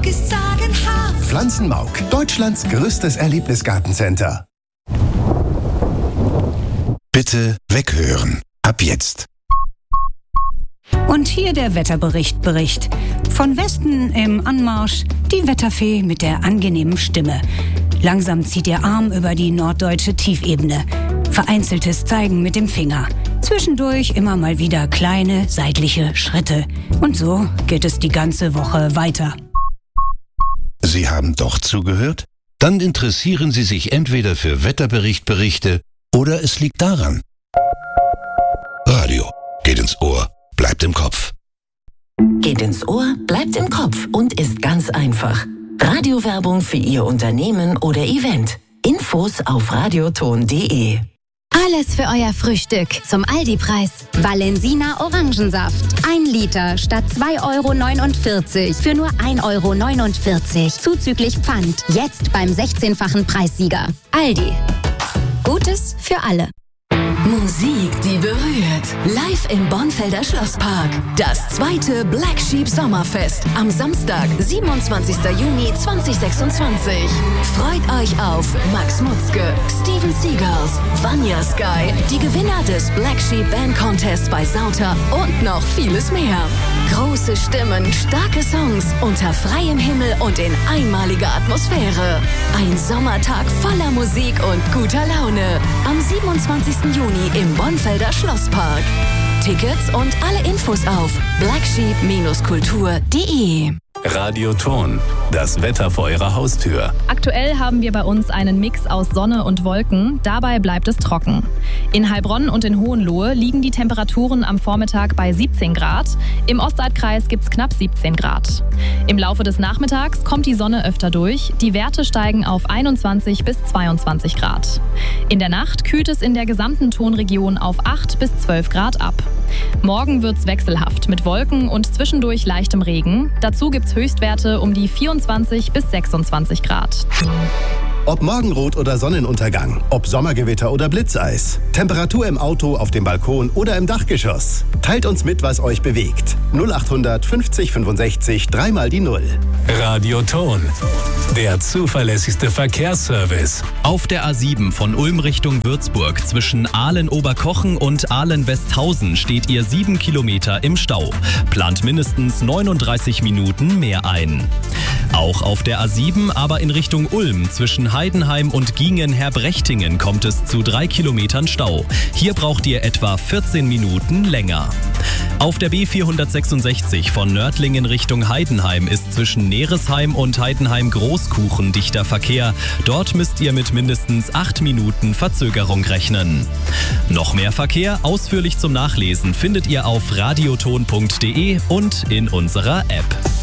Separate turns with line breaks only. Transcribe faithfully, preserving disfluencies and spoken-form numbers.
ist sagenhaft.
Pflanzenmauk, Deutschlands größtes Erlebnisgartencenter. Bitte weghören. Ab jetzt.
Und hier der Wetterbericht Bericht. Von Westen im Anmarsch die Wetterfee mit der angenehmen Stimme. Langsam zieht ihr Arm über die norddeutsche Tiefebene. Vereinzeltes Zeigen mit dem Finger. Zwischendurch immer mal wieder kleine seitliche Schritte. Und so geht es die ganze Woche weiter.
Sie haben doch zugehört? Dann interessieren Sie sich entweder für Wetterberichtberichte oder es liegt daran. Radio geht ins Ohr, bleibt im Kopf.
Geht ins Ohr, bleibt im Kopf und ist ganz einfach. Radiowerbung für Ihr Unternehmen oder Event. Infos auf radioton punkt de.
Alles für euer Frühstück zum Aldi-Preis. Valensina Orangensaft. Ein Liter statt zwei Euro neunundvierzig für nur ein Euro neunundvierzig. Zuzüglich Pfand. Jetzt beim sechzehnfachen Preissieger. Aldi. Gutes für alle.
Musik, die berührt. Live im Bonfelder Schlosspark. Das zweite Black Sheep Sommerfest am Samstag, siebenundzwanzigsten Juni zweitausendsechsundzwanzig. Freut euch auf Max Mutzke, Steven Seagulls, Vanya Sky, die Gewinner des Black Sheep Band Contest bei Sauter und noch vieles mehr. Große Stimmen, starke Songs, unter freiem Himmel und in einmaliger Atmosphäre. Ein Sommertag voller Musik und guter Laune. Am siebenundzwanzigsten Juni im Bonfelder Schlosspark. Tickets und alle Infos auf black sheep Bindestrich kultur punkt de.
Radioton, das Wetter vor Ihrer Haustür.
Aktuell haben wir bei uns einen Mix aus Sonne und Wolken, dabei bleibt es trocken. In Heilbronn und in Hohenlohe liegen die Temperaturen am Vormittag bei siebzehn Grad, im Ostalbkreis gibt es knapp siebzehn Grad. Im Laufe des Nachmittags kommt die Sonne öfter durch, die Werte steigen auf einundzwanzig bis zweiundzwanzig Grad. In der Nacht kühlt es in der gesamten Tonregion auf acht bis zwölf Grad ab. Morgen wird's wechselhaft mit Wolken und zwischendurch leichtem Regen, dazu gibt's Höchstwerte um die vierundzwanzig bis sechsundzwanzig Grad.
Ob Morgenrot oder Sonnenuntergang, ob Sommergewitter oder Blitzeis, Temperatur im Auto, auf dem Balkon oder im Dachgeschoss. Teilt uns mit, was euch bewegt. null achthundert fünfzig fünfundsechzig, dreimal die Null.
Radioton, der zuverlässigste Verkehrsservice.
Auf der A sieben von Ulm Richtung Würzburg zwischen Ahlen-Oberkochen und Ahlen-Westhausen steht ihr sieben Kilometer im Stau. Plant mindestens neununddreißig Minuten mehr ein. Auch auf der A sieben, aber in Richtung Ulm zwischen Heidenheim und Giengen-Herbrechtingen kommt es zu drei Kilometern Stau. Hier braucht ihr etwa vierzehn Minuten länger. Auf der B vierhundertsechsundsechzig von Nördlingen Richtung Heidenheim ist zwischen Neresheim und Heidenheim Großkuchen dichter Verkehr. Dort müsst ihr mit mindestens acht Minuten Verzögerung rechnen. Noch mehr Verkehr ausführlich zum Nachlesen findet ihr auf radioton punkt de und in unserer App.